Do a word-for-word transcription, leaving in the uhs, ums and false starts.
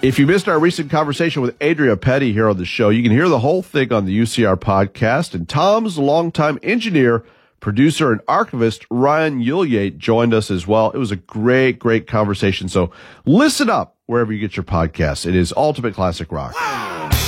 If you missed our recent conversation with Adria Petty here on the show, you can hear the whole thing on the U C R podcast. And Tom's longtime engineer, producer, and archivist, Ryan Yuliate, joined us as well. It was a great, great conversation. So listen up wherever you get your podcasts. It is Ultimate Classic Rock. Wow.